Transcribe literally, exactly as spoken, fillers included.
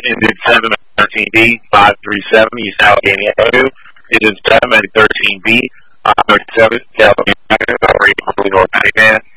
Engine seven thirteen B, five three seven, East Allegheny Avenue. Engine seven thirteen B, five thirty-seven, East Allegheny Avenue, operating from North Alabama.